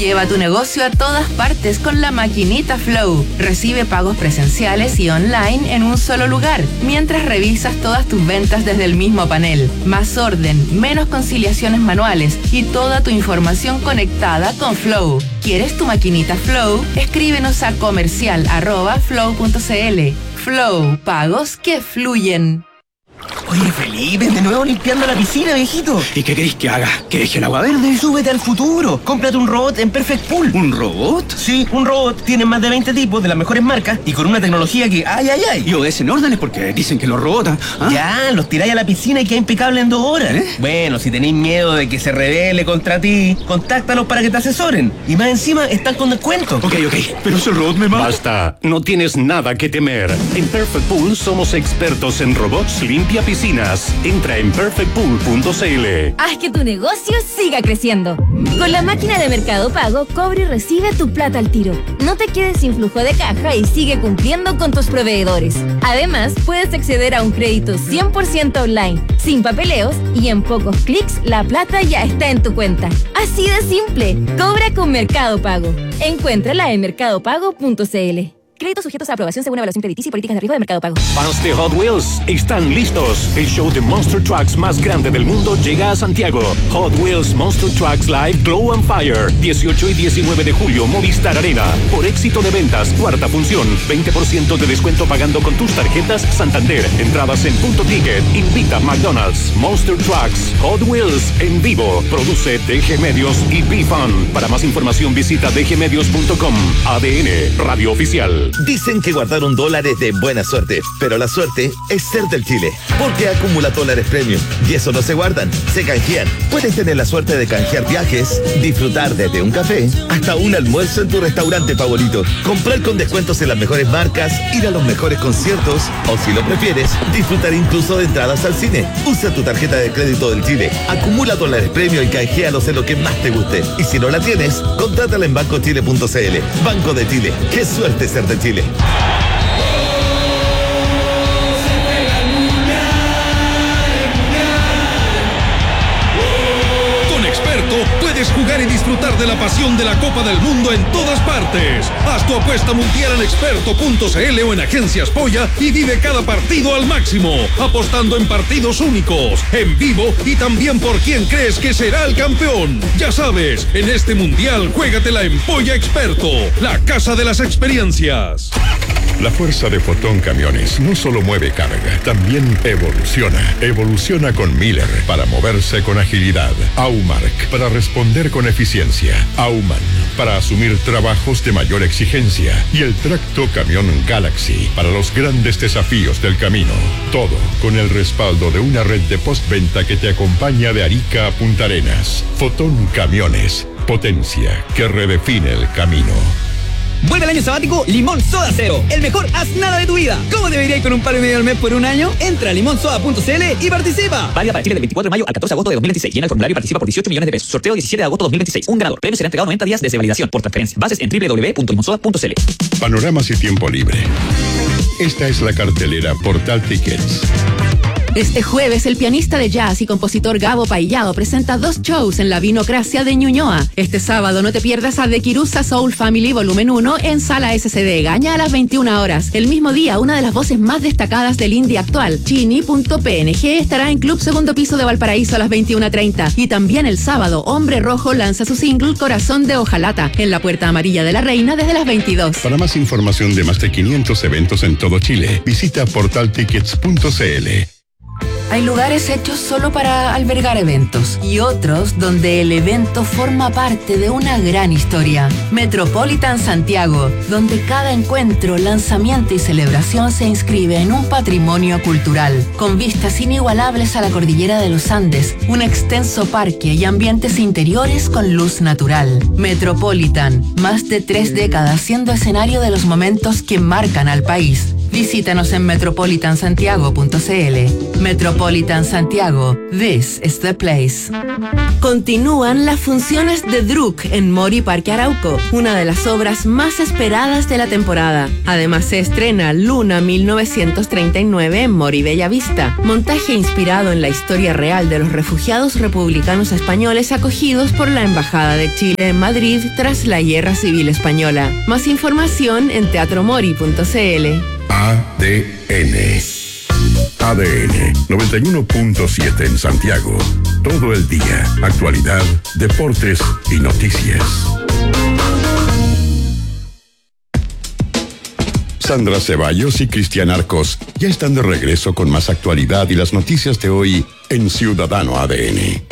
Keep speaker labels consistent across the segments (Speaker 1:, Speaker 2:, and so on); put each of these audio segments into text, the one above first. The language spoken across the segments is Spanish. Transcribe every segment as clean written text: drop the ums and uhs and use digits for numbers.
Speaker 1: Lleva tu negocio a todas partes con la maquinita Flow. Recibe pagos presenciales y online en un solo lugar, mientras revisas todas tus ventas desde el mismo panel. Más orden, menos conciliaciones manuales y toda tu información conectada con Flow. ¿Quieres tu maquinita Flow? Escríbenos a comercial@flow.cl. Flow, pagos que fluyen.
Speaker 2: Oye, Felipe, de nuevo limpiando la piscina, viejito.
Speaker 3: ¿Y qué queréis que haga? ¿Que deje el agua verde?
Speaker 2: Súbete al futuro. Cómprate un robot en Perfect Pool.
Speaker 3: ¿Un robot?
Speaker 2: Sí, un robot. Tienen más de 20 tipos de las mejores marcas y con una tecnología que ¡ay!
Speaker 3: Y obedecen órdenes porque dicen que los robots...
Speaker 2: Ya, los tiráis a la piscina y queda impecable en 2 horas. Bueno, si tenéis miedo de que se rebele contra ti, contáctalos para que te asesoren. Y más encima, están con descuento.
Speaker 3: Ok, pero si el robot me mata...
Speaker 4: Basta, no tienes nada que temer. En Perfect Pool somos expertos en robots limpia piscinas. Entra en perfectpool.cl.
Speaker 5: Haz que tu negocio siga creciendo. Con la máquina de Mercado Pago, cobra y recibe tu plata al tiro. No te quedes sin flujo de caja y sigue cumpliendo con tus proveedores. Además, puedes acceder a un crédito 100% online, sin papeleos, y en pocos clics la plata ya está en tu cuenta. Así de simple. Cobra con Mercado Pago. Encuéntrala en mercadopago.cl. Créditos sujetos a aprobación según evaluación crediticia y políticas de riesgo de Mercado Pago.
Speaker 4: Fans de Hot Wheels están listos. El show de Monster Trucks más grande del mundo llega a Santiago. Hot Wheels Monster Trucks Live Glow on Fire. 18 y 19 de julio, Movistar Arena. Por éxito de ventas, 4ª función. 20% de descuento pagando con tus tarjetas Santander. Entradas en Punto Ticket. Invita McDonald's. Monster Trucks Hot Wheels en vivo. Produce DG Medios y BeFun. Para más información visita dgmedios.com. ADN Radio Oficial.
Speaker 6: Dicen que guardar $1 es de buena suerte, pero la suerte es ser del Chile, porque acumula dólares premium y eso no se guardan, se canjean. Puedes tener la suerte de canjear viajes, disfrutar desde un café hasta un almuerzo en tu restaurante favorito, comprar con descuentos en las mejores marcas, ir a los mejores conciertos o, si lo prefieres, disfrutar incluso de entradas al cine. Usa tu tarjeta de crédito del Chile, acumula dólares premium y canjealos en lo que más te guste. Y si no la tienes, contrátala en bancochile.cl. Banco de Chile, qué suerte ser de Chile.
Speaker 7: Con Experto puedes jugar y disfrutar de la pasión de la Copa del Mundo en todas partes. Haz tu apuesta mundial en experto.cl o en Agencias Polla y vive cada partido al máximo, apostando en partidos únicos, en vivo y también por quién crees que será el campeón. Ya sabes, en este mundial juégatela en Polla Experto, la casa de las experiencias.
Speaker 8: La fuerza de Fotón Camiones no solo mueve carga, también evoluciona. Evoluciona con Miller para moverse con agilidad. Aumark para responder con eficiencia. Auman para asumir trabajos de mayor exigencia. Y el tracto camión Galaxy para los grandes desafíos del camino. Todo con el respaldo de una red de postventa que te acompaña de Arica a Punta Arenas. Fotón Camiones. Potencia que redefine el camino.
Speaker 9: Vuelve el año sabático Limón Soda Cero, el mejor haz nada de tu vida. ¿Cómo debería ir con un palo y medio al mes por un año? Entra a limonsoda.cl y participa.
Speaker 10: Válida para Chile del 24 de mayo al 14 de agosto de 2026. Llena el formulario y participa por 18 millones de pesos. Sorteo 17 de agosto de 2026. Un ganador. Premio será entregado 90 días desde validación por transferencia. Bases en www.limonsoda.cl.
Speaker 8: Panoramas y tiempo libre. Esta es la cartelera Portal Tickets.
Speaker 1: Este jueves, el pianista de jazz y compositor Gabo Paillado presenta 2 shows en la Vinocracia de Ñuñoa. Este sábado no te pierdas a The Kirusa Soul Family Volumen 1 en Sala SCD Gaña a las 21 horas. El mismo día, una de las voces más destacadas del indie actual, Chini.png, estará en Club Segundo Piso de Valparaíso a las 21:30. Y también el sábado, Hombre Rojo lanza su single Corazón de Hojalata en la Puerta Amarilla de la Reina desde las 22.
Speaker 8: Para más información de más de 500 eventos en todo Chile, visita portaltickets.cl.
Speaker 1: Hay lugares hechos solo para albergar eventos y otros donde el evento forma parte de una gran historia. Metropolitan Santiago, donde cada encuentro, lanzamiento y celebración se inscribe en un patrimonio cultural, con vistas inigualables a la cordillera de los Andes, un extenso parque y ambientes interiores con luz natural. Metropolitan, más de 3 décadas siendo escenario de los momentos que marcan al país. Visítanos en metropolitansantiago.cl. Metropolitan Santiago, this is the place. Continúan las funciones de Druk en Mori Parque Arauco, una de las obras más esperadas de la temporada. Además se estrena Luna 1939 en Mori Bellavista, montaje inspirado en la historia real de los refugiados republicanos españoles acogidos por la Embajada de Chile en Madrid tras la Guerra Civil Española. Más información en teatromori.cl.
Speaker 8: ADN 91.7 en Santiago. Todo el día. Actualidad, deportes y noticias. Sandra Ceballos y Cristian Arcos ya están de regreso con más actualidad y las noticias de hoy en Ciudadano ADN.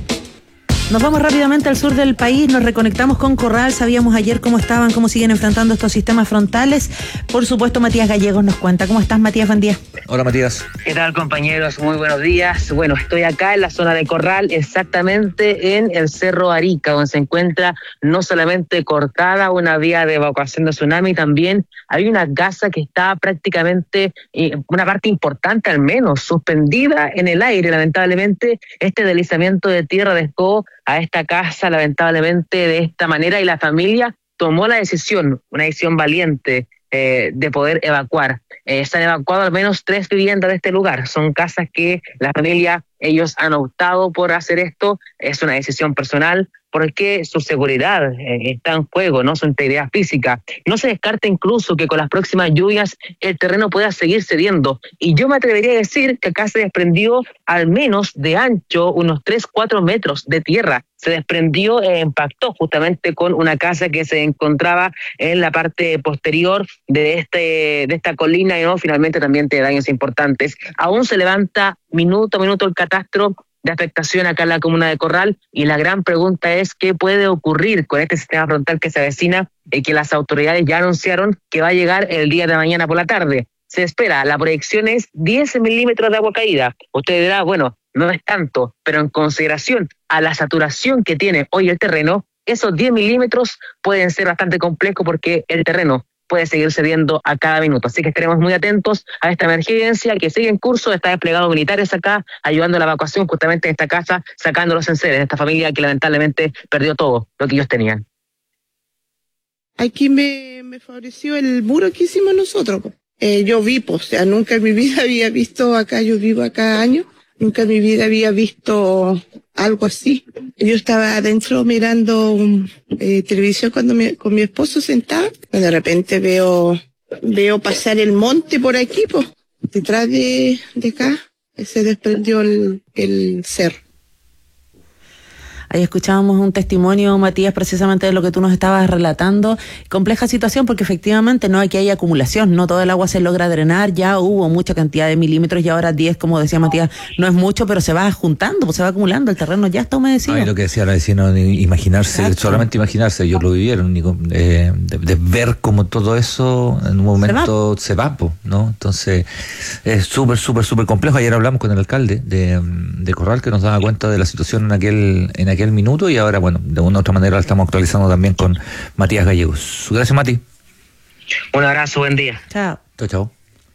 Speaker 11: Nos vamos rápidamente al sur del país, nos reconectamos con Corral. Sabíamos ayer cómo siguen enfrentando estos sistemas frontales. Por supuesto, Matías Gallegos nos cuenta. ¿Cómo estás, Matías? Buen día.
Speaker 12: Hola, Matías.
Speaker 13: ¿Qué tal, compañeros? Muy buenos días. Bueno, estoy acá en la zona de Corral, exactamente en el Cerro Arica, donde se encuentra no solamente cortada una vía de evacuación de tsunami, también hay una casa que está prácticamente, una parte importante al menos, suspendida en el aire. Lamentablemente, este deslizamiento de tierra dejó a esta casa lamentablemente de esta manera y la familia tomó la decisión, una decisión valiente de poder evacuar. Se han evacuado al menos 3 viviendas de este lugar. Son casas que la familia, ellos han optado por hacer esto. Es una decisión personal porque su seguridad está en juego, ¿no? Su integridad física. No se descarta incluso que con las próximas lluvias el terreno pueda seguir cediendo. Y yo me atrevería a decir que acá se desprendió al menos de ancho unos 3-4 metros de tierra. Se desprendió e impactó justamente con una casa que se encontraba en la parte posterior de esta colina, ¿no? Finalmente también tiene daños importantes. Aún se levanta minuto a minuto el catastro de afectación acá en la comuna de Corral y la gran pregunta es qué puede ocurrir con este sistema frontal que se avecina y que las autoridades ya anunciaron que va a llegar el día de mañana por la tarde. Se espera, la proyección es 10 milímetros de agua caída. Usted dirá, bueno, no es tanto, pero en consideración a la saturación que tiene hoy el terreno, esos 10 milímetros pueden ser bastante complejos porque el terreno puede seguir cediendo a cada minuto. Así que estaremos muy atentos a esta emergencia que sigue en curso. Está desplegados militares acá, ayudando a la evacuación justamente de esta casa, sacando los enseres de esta familia que lamentablemente perdió todo lo que ellos tenían.
Speaker 14: Aquí me favoreció el muro que hicimos nosotros. Yo vi, o sea, nunca en mi vida había visto acá, yo vivo acá años, nunca en mi vida había visto algo así. Yo estaba adentro mirando televisión con mi esposo sentado. De repente veo pasar el monte por aquí, pues, detrás de acá, se desprendió el cerro.
Speaker 11: Ahí escuchábamos un testimonio, Matías, precisamente de lo que tú nos estabas relatando. Compleja situación porque efectivamente no aquí hay acumulación, no todo el agua se logra drenar, ya hubo mucha cantidad de milímetros y ahora 10, como decía Matías, no es mucho, pero se va juntando, pues se va acumulando, el terreno ya está humedecido.
Speaker 12: Lo que decía la vecina, imaginarse, exacto, solamente imaginarse, ellos lo vivieron, de ver cómo todo eso en un momento se va, ¿no? Entonces es súper complejo. Ayer hablamos con el alcalde de Corral que nos daba cuenta de la situación en aquel minuto y ahora, bueno, de una u otra manera la estamos actualizando también con Matías Gallegos. Gracias, Mati.
Speaker 13: Un abrazo, buen día.
Speaker 11: Chao.
Speaker 12: Chao.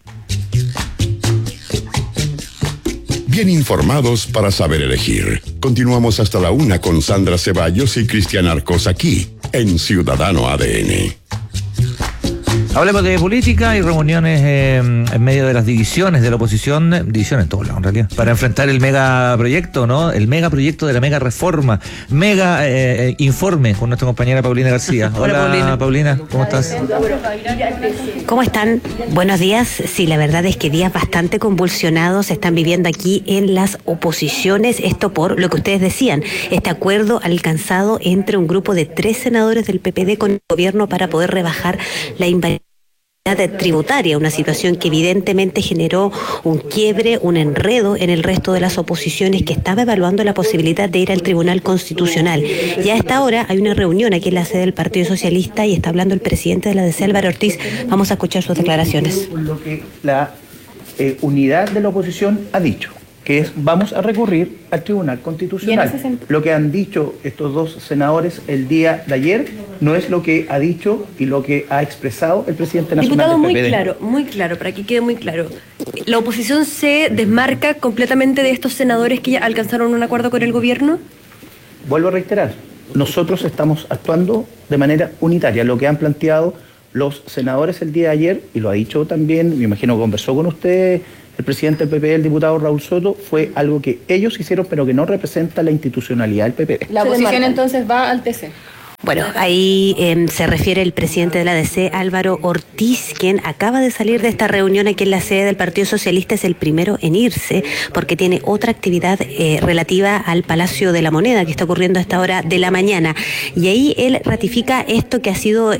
Speaker 8: Bien informados para saber elegir. Continuamos hasta la 1 con Sandra Ceballos y Cristian Arcos aquí en Ciudadano ADN.
Speaker 12: Hablemos de política y reuniones en medio de las divisiones de la oposición, divisiones en todos lados en realidad, para enfrentar el megaproyecto, ¿no? El megaproyecto de la mega reforma, informe con nuestra compañera Paulina García. Hola, Paulina, ¿cómo estás?
Speaker 15: ¿Cómo están? Buenos días. Sí, la verdad es que días bastante convulsionados se están viviendo aquí en las oposiciones, esto por lo que ustedes decían, este acuerdo alcanzado entre un grupo de 3 senadores del PPD con el gobierno para poder rebajar la invasión tributaria, una situación que evidentemente generó un quiebre, un enredo en el resto de las oposiciones que estaba evaluando la posibilidad de ir al Tribunal Constitucional. Y a esta hora hay una reunión aquí en la sede del Partido Socialista y está hablando el presidente de la DC, Álvaro Ortiz. Vamos a escuchar sus declaraciones.
Speaker 16: Lo que la unidad de la oposición ha dicho. que es vamos a recurrir al Tribunal Constitucional. Lo que han dicho estos dos senadores el día de ayer no es lo que ha dicho y lo que ha expresado el presidente nacional del PPD.
Speaker 17: Diputado, muy claro, para que quede muy claro. ¿La oposición se desmarca completamente de estos senadores que ya alcanzaron un acuerdo con el gobierno?
Speaker 16: Vuelvo a reiterar, nosotros estamos actuando de manera unitaria. Lo que han planteado los senadores el día de ayer, y lo ha dicho también, me imagino que conversó con usted, el presidente del PPD, el diputado Raúl Soto, fue algo que ellos hicieron, pero que no representa la institucionalidad del PPD.
Speaker 17: La oposición entonces va al TC.
Speaker 15: Bueno, ahí se refiere el presidente de la DC, Álvaro Ortiz, quien acaba de salir de esta reunión aquí en la sede del Partido Socialista. Es el primero en irse porque tiene otra actividad relativa al Palacio de la Moneda que está ocurriendo a esta hora de la mañana. Y ahí él ratifica esto que ha sido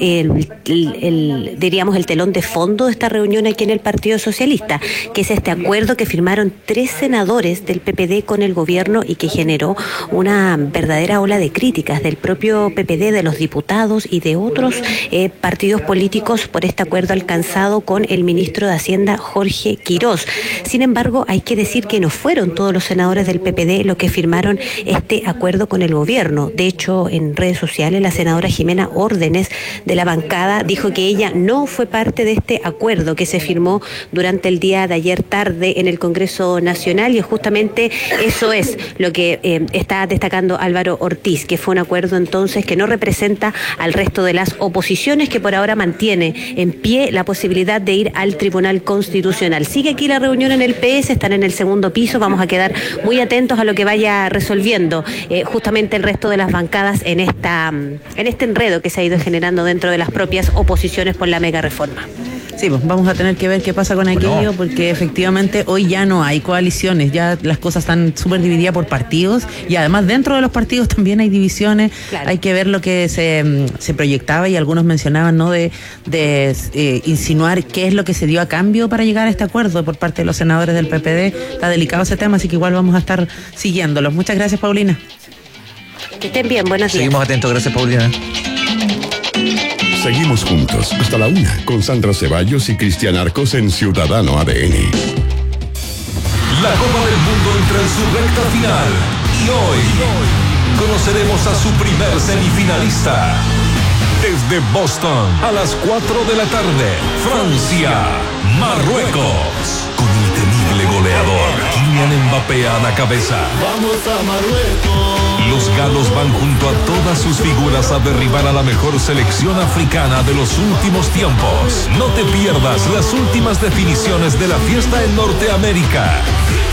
Speaker 15: diríamos, el telón de fondo de esta reunión aquí en el Partido Socialista, que es este acuerdo que firmaron 3 senadores del PPD con el gobierno y que generó una verdadera ola de críticas del propio PPD, de los diputados y de otros partidos políticos por este acuerdo alcanzado con el ministro de Hacienda, Jorge Quirós. Sin embargo, hay que decir que no fueron todos los senadores del PPD los que firmaron este acuerdo con el gobierno. De hecho, en redes sociales, la senadora Jimena Órdenes de la bancada dijo que ella no fue parte de este acuerdo que se firmó durante el día de ayer tarde en el Congreso Nacional, y justamente eso es lo que está destacando Álvaro Ortiz, que fue un acuerdo entonces que no representa al resto de las oposiciones, que por ahora mantiene en pie la posibilidad de ir al Tribunal Constitucional. Sigue aquí la reunión en el PS, están en el segundo piso, vamos a quedar muy atentos a lo que vaya resolviendo justamente el resto de las bancadas en este enredo que se ha ido generando dentro de las propias oposiciones por la mega reforma.
Speaker 11: Sí, pues vamos a tener que ver qué pasa con aquello, porque efectivamente hoy ya no hay coaliciones, ya las cosas están súper divididas por partidos, y además dentro de los partidos también hay divisiones. Claro. Hay que ver lo que se proyectaba, y algunos mencionaban, ¿no?, de insinuar qué es lo que se dio a cambio para llegar a este acuerdo por parte de los senadores del PPD. Está delicado ese tema, así que igual vamos a estar siguiéndolo. Muchas gracias, Paulina.
Speaker 15: Que estén bien, buenos días.
Speaker 12: Seguimos atentos, gracias, Paulina.
Speaker 8: Seguimos juntos hasta la 1 con Sandra Ceballos y Cristian Arcos en Ciudadano ADN.
Speaker 7: La Copa del Mundo entra en su recta final y hoy conoceremos a su primer semifinalista. Desde Boston a las 4 de la tarde, Francia, Marruecos, con el temible goleador Kylian Mbappé a la cabeza.
Speaker 18: ¡Vamos a Marruecos!
Speaker 7: Los galos van junto a todas sus figuras a derribar a la mejor selección africana de los últimos tiempos. No te pierdas las últimas definiciones de la fiesta en Norteamérica.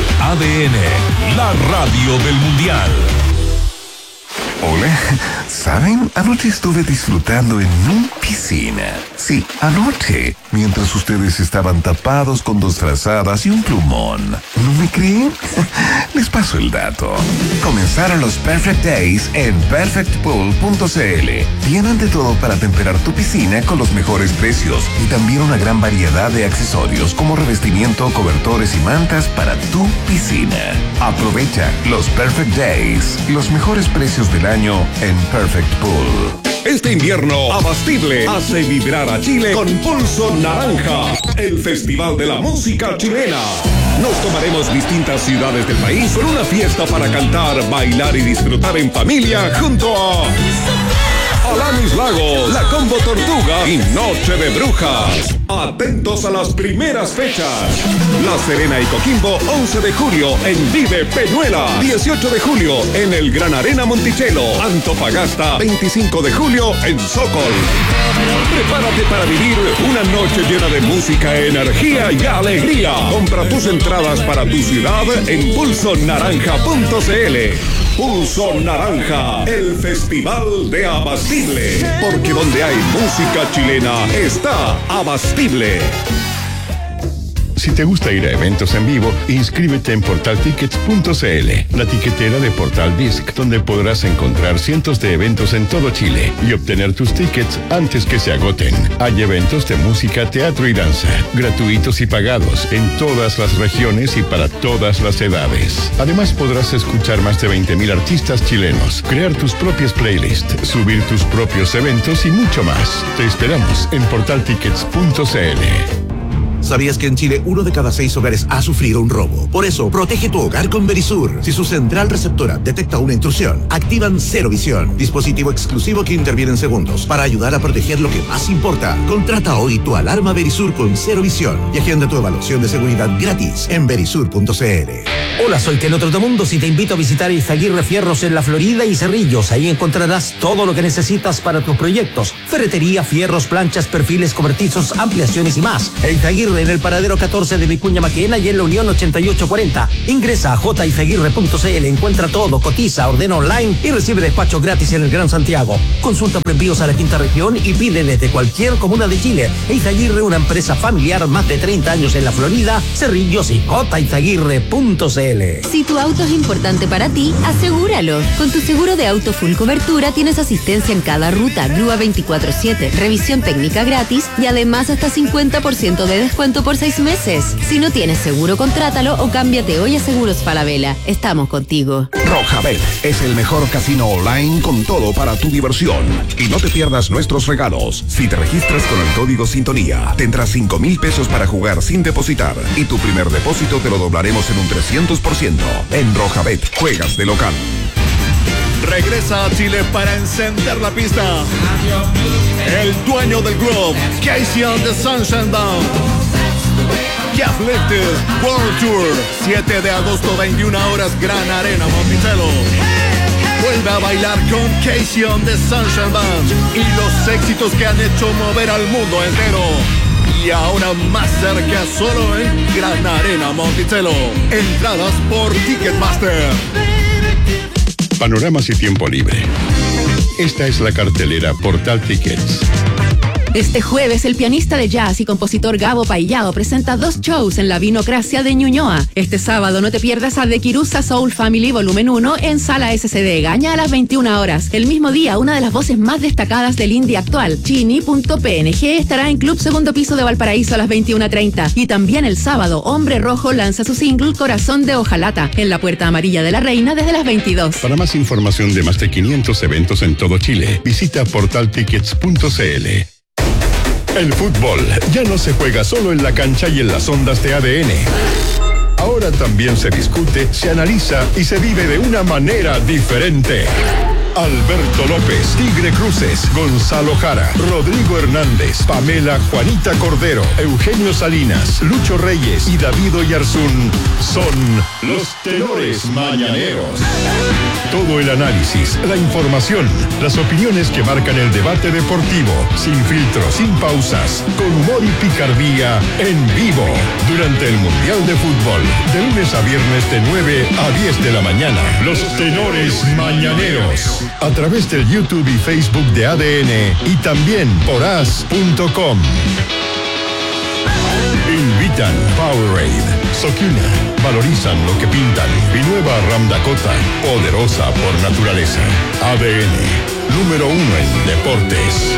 Speaker 7: ADN, la radio del Mundial.
Speaker 19: Hola, ¿saben? Anoche estuve disfrutando en una piscina. Sí, anoche, mientras ustedes estaban tapados con 2 frazadas y un plumón. ¿No me creen? Les paso el dato. Comenzaron los Perfect Days en perfectpool.cl. Tienen de todo para temperar tu piscina con los mejores precios y también una gran variedad de accesorios como revestimiento, cobertores y mantas para tu piscina. Aprovecha los Perfect Days, los mejores precios del año en Perfect Pool.
Speaker 7: Este invierno, Abastible hace vibrar a Chile con Pulso Naranja, el festival de la música chilena. Nos tomaremos distintas ciudades del país con una fiesta para cantar, bailar y disfrutar en familia junto a Alanis Lagos, La Combo Tortuga y Noche de Brujas. Atentos a las primeras fechas. La Serena y Coquimbo, 11 de julio en Vive Peñuela. 18 de julio en el Gran Arena Monticello. Antofagasta, 25 de julio en Sokol. Prepárate para vivir una noche llena de música, energía y alegría. Compra tus entradas para tu ciudad en pulsonaranja.cl. Pulso Naranja, el festival de Abastible. Porque donde hay música chilena está Abastible.
Speaker 8: Si te gusta ir a eventos en vivo, inscríbete en portaltickets.cl, la tiquetera de Portal Disc, donde podrás encontrar cientos de eventos en todo Chile y obtener tus tickets antes que se agoten. Hay eventos de música, teatro y danza, gratuitos y pagados en todas las regiones y para todas las edades. Además, podrás escuchar más de 20.000 artistas chilenos, crear tus propias playlists, subir tus propios eventos y mucho más. Te esperamos en portaltickets.cl.
Speaker 20: ¿Sabías que en Chile 1 de cada 6 hogares ha sufrido un robo? Por eso, protege tu hogar con Verisur. Si su central receptora detecta una intrusión, activan Cero Visión, dispositivo exclusivo que interviene en segundos para ayudar a proteger lo que más importa. Contrata hoy tu alarma Verisur con Cero Visión y agenda tu evaluación de seguridad gratis en verisur.cl.
Speaker 21: Hola, soy Teno Trotamundos y te invito a visitar Izaguirre Fierros en La Florida y Cerrillos. Ahí encontrarás todo lo que necesitas para tus proyectos: ferretería, fierros, planchas, perfiles cobertizos, ampliaciones y más. Izaguirre en el paradero 14 de Vicuña Maquena y en la Unión 8840. Ingresa a jizaguirre.cl, encuentra todo, cotiza, ordena online y recibe despacho gratis en el Gran Santiago. Consulta por envíos a la quinta región y pide desde cualquier comuna de Chile. Izaguirre, una empresa familiar, más de 30 años en La Florida, Cerrillos y jizaguirre.cl.
Speaker 5: Si tu auto es importante para ti, asegúralo. Con tu seguro de auto full cobertura tienes asistencia en cada ruta, grúa 24/7, revisión técnica gratis y además hasta 50% de descuento por 6 meses. Si no tienes seguro, contrátalo o cámbiate hoy a Seguros Falabella. Estamos contigo.
Speaker 22: Rojabet es el mejor casino online con todo para tu diversión. Y no te pierdas nuestros regalos. Si te registras con el código Sintonía, tendrás 5,000 pesos para jugar sin depositar. Y tu primer depósito te lo doblaremos en un 300%. En Rojabet, juegas de local.
Speaker 23: Regresa a Chile para encender la pista. El dueño del club, Casey and the Sunshine Band. Jeff Lifted World Tour, 7 de agosto, 21 horas, Gran Arena, Monticello. Vuelve a bailar con Casey and the Sunshine Band y los éxitos que han hecho mover al mundo entero. Y ahora más cerca, solo en Gran Arena, Monticello. Entradas por Ticketmaster.
Speaker 8: Panoramas y tiempo libre. Esta es la cartelera Portal Tickets.
Speaker 1: Este jueves, el pianista de jazz y compositor Gabo Paillado presenta 2 shows en la Vinocracia de Ñuñoa. Este sábado no te pierdas a The Kirusa Soul Family Volumen 1 en Sala SCD Gaña a las 21 horas. El mismo día, una de las voces más destacadas del indie actual, Chini.png, estará en Club Segundo Piso de Valparaíso a las 21:30. Y también el sábado, Hombre Rojo lanza su single Corazón de Hojalata en la Puerta Amarilla de la Reina desde las 22.
Speaker 8: Para más información de más de 500 eventos en todo Chile, visita portaltickets.cl. El fútbol ya no se juega solo en la cancha y en las ondas de ADN. Ahora también se discute, se analiza y se vive de una manera diferente. Alberto López, Tigre Cruces, Gonzalo Jara, Rodrigo Hernández, Pamela Juanita Cordero, Eugenio Salinas, Lucho Reyes y David Oyarzún son los tenores mañaneros. Todo el análisis, la información, las opiniones que marcan el debate deportivo, sin filtros, sin pausas, con humor y picardía, en vivo, durante el Mundial de Fútbol, de lunes a viernes de 9 a 10 de la mañana. Los tenores mañaneros, a través del YouTube y Facebook de ADN y también por as.com. Invitan Powerade, Sokina, valorizan lo que pintan y nueva Ram Dakota, poderosa por naturaleza. ADN, número 1 en deportes.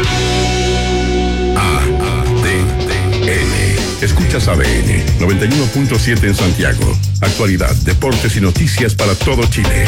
Speaker 8: ADN. Escuchas ADN, 91.7 en Santiago. Actualidad, deportes y noticias para todo Chile.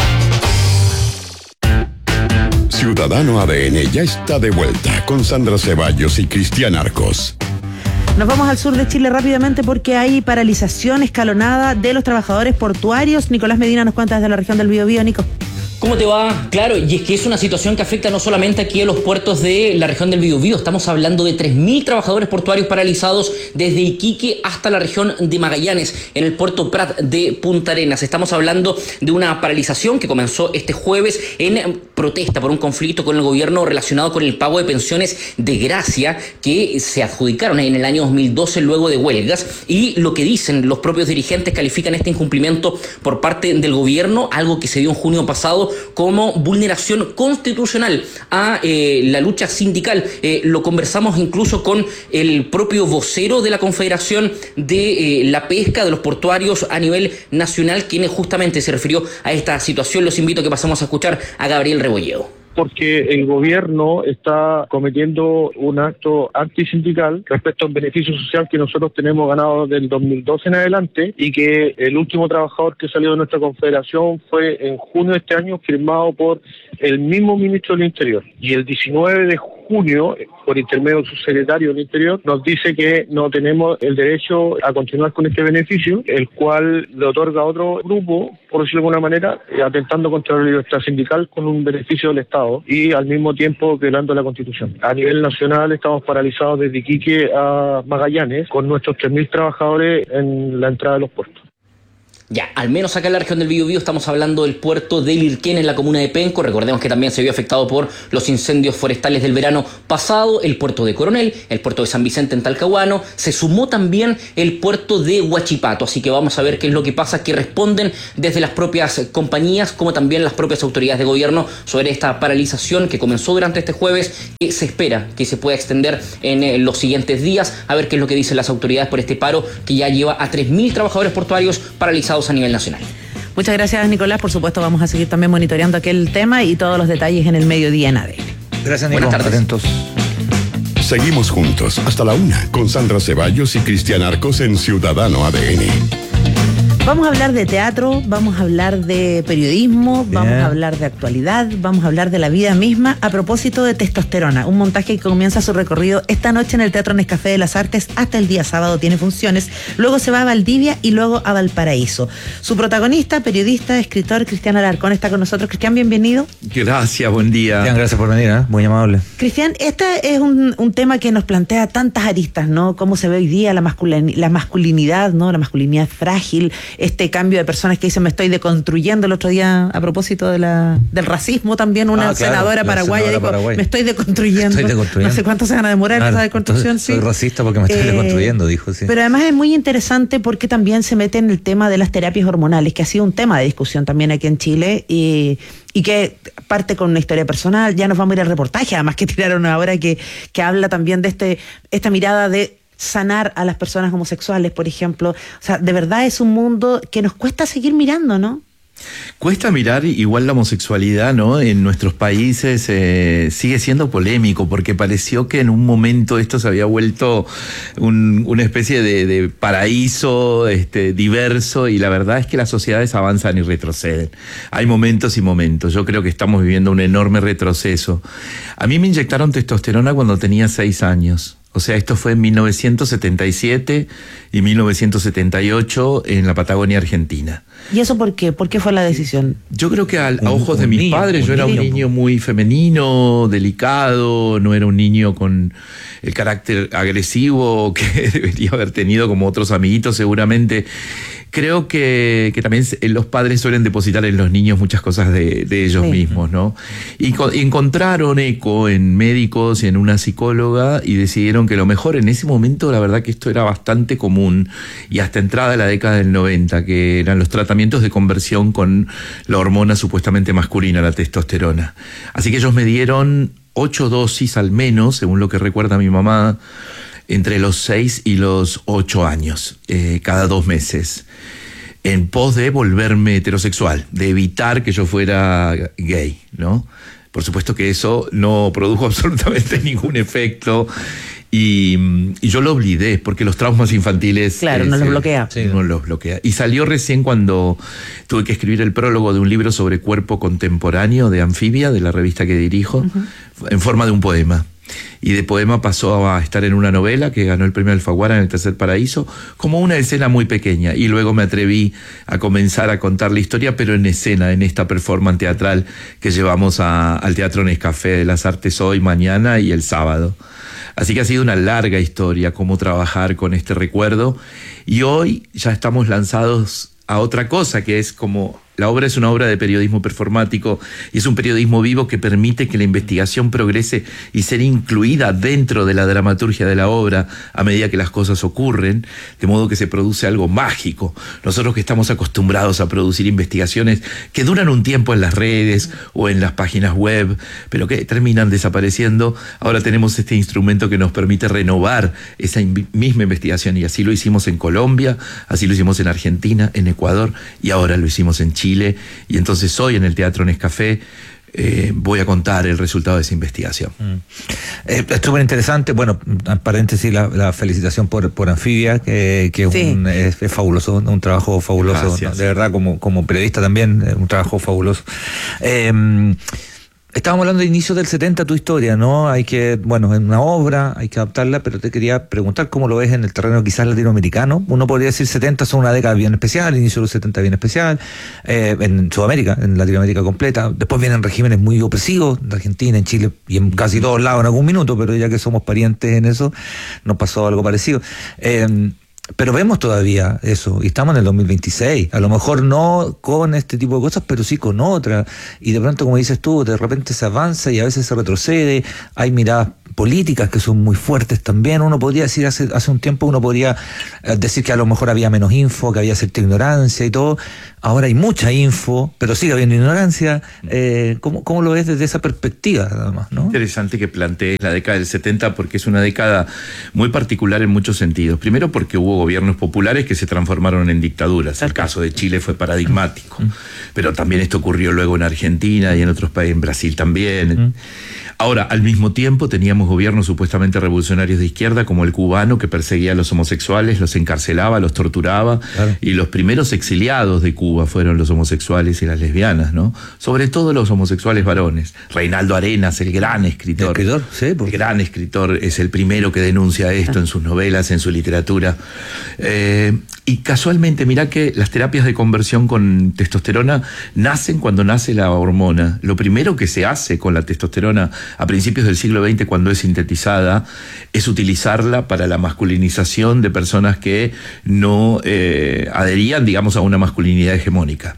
Speaker 8: Ciudadano ADN ya está de vuelta con Sandra Ceballos y Cristian Arcos.
Speaker 11: Nos vamos al sur de Chile rápidamente porque hay paralización escalonada de los trabajadores portuarios. Nicolás Medina nos cuenta desde la región del Biobío. Nico.
Speaker 24: ¿Cómo te va? Claro, y es que es una situación que afecta no solamente aquí a los puertos de la región del Biobío. Estamos hablando de 3.000 trabajadores portuarios paralizados desde Iquique hasta la región de Magallanes, en el puerto Prat de Punta Arenas. Estamos hablando de una paralización que comenzó este jueves en protesta por un conflicto con el gobierno relacionado con el pago de pensiones de gracia que se adjudicaron en el año 2012 luego de huelgas. Y lo que dicen los propios dirigentes, califican este incumplimiento por parte del gobierno, algo que se dio en junio pasado, como vulneración constitucional a la lucha sindical. Lo conversamos incluso con el propio vocero de la Confederación de la Pesca de los Portuarios a nivel nacional, quien justamente se refirió a esta situación. Los invito a que pasemos a escuchar a Gabriel Rebolledo.
Speaker 2: porque el gobierno está cometiendo un acto antisindical respecto a un beneficio social que nosotros tenemos ganado del 2012 en adelante, y que el último trabajador que salió de nuestra confederación fue en junio de este año, firmado por el mismo ministro del Interior. Y el 19 de junio, por intermedio del subsecretario del Interior, nos dice que no tenemos el derecho a continuar con este beneficio, el cual le otorga a otro grupo, por decirlo de alguna manera, atentando contra la libertad sindical con un beneficio del Estado y al mismo tiempo violando la Constitución. A nivel nacional estamos paralizados desde Iquique a Magallanes con nuestros 3.000 trabajadores en la entrada de los puertos.
Speaker 24: Ya, al menos acá en la región del Biobío estamos hablando del puerto de Lirquén en la comuna de Penco. Recordemos que también se vio afectado por los incendios forestales del verano pasado, el puerto de Coronel, el puerto de San Vicente en Talcahuano, se sumó también el puerto de Huachipato, así que vamos a ver qué es lo que pasa, que responden desde las propias compañías como también las propias autoridades de gobierno sobre esta paralización que comenzó durante este jueves, que se espera que se pueda extender en los siguientes días, a ver qué es lo que dicen las autoridades por este paro que ya lleva a 3.000 trabajadores portuarios paralizados a nivel nacional.
Speaker 11: Muchas gracias, Nicolás. Por supuesto, vamos a seguir también monitoreando aquel tema y todos los detalles en el mediodía en ADN.
Speaker 12: Gracias, Nico.
Speaker 24: Buenas tardes.
Speaker 12: Atentos.
Speaker 22: Seguimos juntos hasta la 1 con Sandra Ceballos y Cristian Arcos en Ciudadano ADN.
Speaker 11: Vamos a hablar de teatro, vamos a hablar de periodismo, vamos a hablar de actualidad, vamos a hablar de la vida misma a propósito de Testosterona, un montaje que comienza su recorrido esta noche en el Teatro Nescafé de las Artes. Hasta el día sábado tiene funciones, luego se va a Valdivia y luego a Valparaíso. Su protagonista, periodista, escritor, Cristian Alarcón, está con nosotros. Cristian, bienvenido.
Speaker 3: Gracias, buen día.
Speaker 12: Cristian, gracias por venir, muy amable.
Speaker 11: Cristian, este es un tema que nos plantea tantas aristas, ¿no? Cómo se ve hoy día la masculinidad, ¿no? La masculinidad frágil, este cambio de personas que dicen me estoy deconstruyendo. El otro día, a propósito del racismo, también una senadora paraguaya dijo, me estoy deconstruyendo. No sé cuánto se van a demorar en esa deconstrucción.
Speaker 12: Soy racista porque me estoy deconstruyendo, dijo. Sí.
Speaker 11: Pero además es muy interesante porque también se mete en el tema de las terapias hormonales, que ha sido un tema de discusión también aquí en Chile y que parte con una historia personal. Ya nos vamos a ir al reportaje, además que tiraron ahora que habla también de esta mirada de sanar a las personas homosexuales, por ejemplo. O sea, de verdad es un mundo que nos cuesta seguir mirando, ¿no?
Speaker 3: Cuesta mirar igual la homosexualidad, ¿no? En nuestros países sigue siendo polémico porque pareció que en un momento esto se había vuelto una especie de paraíso diverso, y la verdad es que las sociedades avanzan y retroceden. Hay momentos y momentos. Yo creo que estamos viviendo un enorme retroceso. A mí me inyectaron testosterona cuando tenía 6 años. O sea, esto fue en 1977 y 1978 en la Patagonia Argentina.
Speaker 11: ¿Y eso por qué? ¿Por qué fue la decisión?
Speaker 3: Yo creo que a ojos de mis padres, yo era un niño muy femenino, delicado, no era un niño con el carácter agresivo que debería haber tenido como otros amiguitos seguramente. Creo que también los padres suelen depositar en los niños muchas cosas de ellos mismos, ¿no? Y encontraron eco en médicos y en una psicóloga y decidieron que lo mejor en ese momento, la verdad que esto era bastante común, y hasta entrada de la década del 90, que eran los tratamientos de conversión con la hormona supuestamente masculina, la testosterona. Así que ellos me dieron 8 dosis al menos, según lo que recuerda mi mamá, entre los 6 y los 8 años, cada 2 meses, en pos de volverme heterosexual, de evitar que yo fuera gay, ¿no? Por supuesto que eso no produjo absolutamente ningún efecto, y yo lo olvidé, porque los traumas infantiles...
Speaker 11: Claro, no los bloquea.
Speaker 3: Sí, no los bloquea. Y salió recién cuando tuve que escribir el prólogo de un libro sobre cuerpo contemporáneo de Anfibia, de la revista que dirijo, en forma de un poema. Y de poema pasó a estar en una novela que ganó el premio Alfaguara en el Tercer Paraíso, como una escena muy pequeña. Y luego me atreví a comenzar a contar la historia, pero en escena, en esta performance teatral que llevamos al Teatro Nescafé de las Artes hoy, mañana y el sábado. Así que ha sido una larga historia cómo trabajar con este recuerdo. Y hoy ya estamos lanzados a otra cosa, que es como... La obra es una obra de periodismo performático y es un periodismo vivo que permite que la investigación progrese y ser incluida dentro de la dramaturgia de la obra a medida que las cosas ocurren, de modo que se produce algo mágico. Nosotros que estamos acostumbrados a producir investigaciones que duran un tiempo en las redes o en las páginas web, pero que terminan desapareciendo, ahora tenemos este instrumento que nos permite renovar esa misma investigación, y así lo hicimos en Colombia, así lo hicimos en Argentina, en Ecuador, y ahora lo hicimos en Chile. Y entonces hoy en el Teatro Nescafé voy a contar el resultado de esa investigación.
Speaker 12: Es súper interesante. Bueno, en paréntesis, la felicitación por Anfibia, que es fabuloso, un trabajo fabuloso. ¿No? De verdad, como periodista también, un trabajo fabuloso. Estábamos hablando de inicios del 70, tu historia, ¿no? Hay que, bueno, en una obra, hay que adaptarla, pero te quería preguntar cómo lo ves en el terreno quizás latinoamericano. Uno podría decir 70 son una década bien especial, inicio de los 70 bien especial, en Sudamérica, en Latinoamérica completa. Después vienen regímenes muy opresivos, en Argentina, en Chile y en casi todos lados en algún minuto, pero ya que somos parientes en eso, nos pasó algo parecido. Pero vemos todavía eso, y estamos en el 2026, a lo mejor no con este tipo de cosas, pero sí con otras, y de pronto, como dices tú, de repente se avanza y a veces se retrocede, hay miradas políticas que son muy fuertes también. Uno podría decir, hace un tiempo uno podría decir que a lo mejor había menos info, que había cierta ignorancia y todo. Ahora hay mucha info, pero sigue habiendo ignorancia. ¿Cómo lo ves desde esa perspectiva, además, ¿no?
Speaker 3: Interesante que plantees la década del 70 porque es una década muy particular en muchos sentidos. Primero porque hubo gobiernos populares que se transformaron en dictaduras. El caso de Chile fue paradigmático. Pero también esto ocurrió luego en Argentina y en otros países, en Brasil también. Ahora, al mismo tiempo teníamos gobiernos supuestamente revolucionarios de izquierda, como el cubano, que perseguía a los homosexuales, los encarcelaba, los torturaba, y los primeros exiliados de Cuba fueron los homosexuales y las lesbianas, ¿no? Sobre todo los homosexuales varones. Reinaldo Arenas, el gran escritor. El gran escritor, es el primero que denuncia esto en sus novelas, en su literatura. Y casualmente, mirá que las terapias de conversión con testosterona nacen cuando nace la hormona. Lo primero que se hace con la testosterona a principios del siglo XX, cuando es sintetizada, es utilizarla para la masculinización de personas que no adherían, digamos, a una masculinidad hegemónica.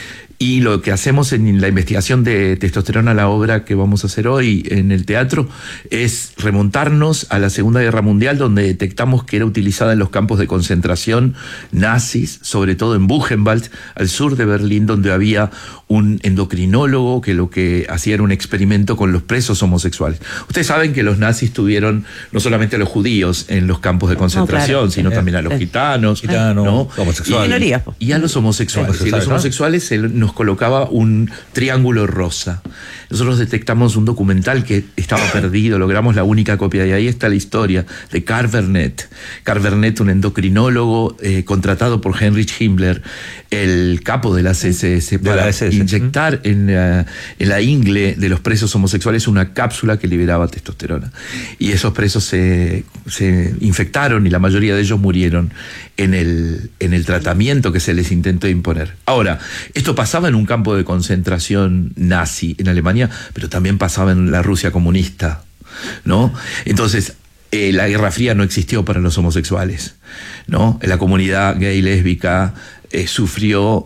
Speaker 3: Y lo que hacemos en la investigación de testosterona, la obra que vamos a hacer hoy en el teatro, es remontarnos a la Segunda Guerra Mundial, donde detectamos que era utilizada en los campos de concentración nazis, sobre todo en Buchenwald, al sur de Berlín, donde había un endocrinólogo que lo que hacía era un experimento con los presos homosexuales. Ustedes saben que los nazis tuvieron no solamente a los judíos en los campos de concentración, sino también a los gitanos, ¿no?
Speaker 11: Homosexuales.
Speaker 3: Y a los homosexuales. Y los homosexuales nos colocaba un triángulo rosa. Nosotros detectamos un documental que estaba perdido, logramos la única copia, y ahí está la historia de Karl Vernet. Karl Vernet, un endocrinólogo contratado por Heinrich Himmler, el capo de las SS, para inyectar en la ingle de los presos homosexuales una cápsula que liberaba testosterona. Y esos presos se infectaron y la mayoría de ellos murieron en el tratamiento que se les intentó imponer. Ahora, esto pasaba en un campo de concentración nazi en Alemania, pero también pasaba en la Rusia comunista, ¿no? Entonces, la Guerra Fría no existió para los homosexuales, ¿no? La comunidad gay, lésbica, sufrió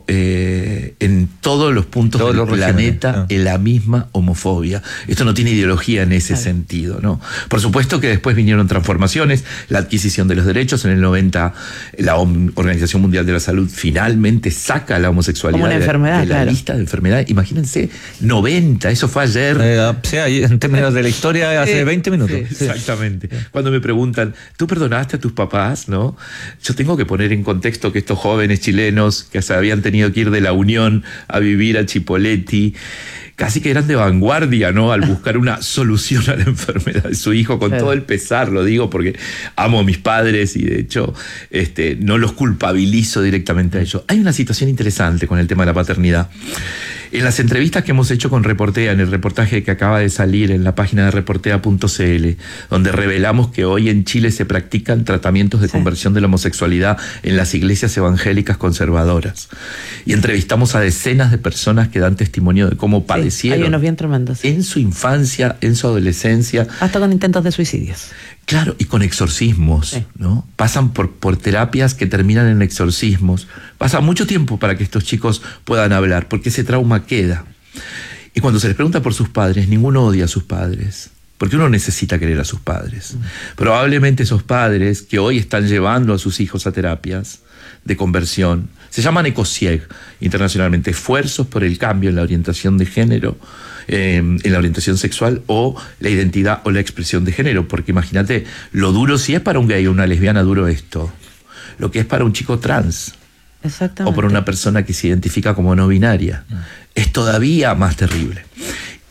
Speaker 3: en todos los puntos del planeta la misma homofobia. Esto no tiene ideología en ese sentido, ¿no? Por supuesto que después vinieron transformaciones, la adquisición de los derechos. En el 90 la Organización Mundial de la Salud finalmente saca la homosexualidad
Speaker 11: como una enfermedad,
Speaker 3: de la lista de enfermedades. Imagínense, 90, eso fue ayer.
Speaker 12: En términos de la historia, hace 20 minutos.
Speaker 3: Exactamente. Cuando me preguntan, ¿tú perdonaste a tus papás? ¿No? Yo tengo que poner en contexto que estos jóvenes chilenos que se habían tenido que ir de la Unión a vivir a Chipoleti, casi que eran de vanguardia, ¿no? Al buscar una solución a la enfermedad de su hijo, con todo el pesar, lo digo porque amo a mis padres y de hecho no los culpabilizo directamente a ellos. Hay una situación interesante con el tema de la paternidad. En las entrevistas que hemos hecho con Reportea, en el reportaje que acaba de salir en la página de reportea.cl, donde revelamos que hoy en Chile se practican tratamientos de conversión de la homosexualidad en las iglesias evangélicas conservadoras. Y entrevistamos a decenas de personas que dan testimonio de cómo padecieron
Speaker 11: hay unos bien tremendos,
Speaker 3: en su infancia, en su adolescencia.
Speaker 11: Hasta con intentos de suicidios.
Speaker 3: Claro, y con exorcismos, ¿no? Pasan por terapias que terminan en exorcismos. Pasa mucho tiempo para que estos chicos puedan hablar, porque ese trauma queda. Y cuando se les pregunta por sus padres, ninguno odia a sus padres, porque uno necesita querer a sus padres. Probablemente esos padres que hoy están llevando a sus hijos a terapias de conversión, se llaman ECOSIEG internacionalmente, esfuerzos por el cambio en la orientación de género, en la orientación sexual o la identidad o la expresión de género, porque imagínate lo duro, si es para un gay o una lesbiana duro esto, lo que es para un chico trans o para una persona que se identifica como no binaria, es todavía más terrible.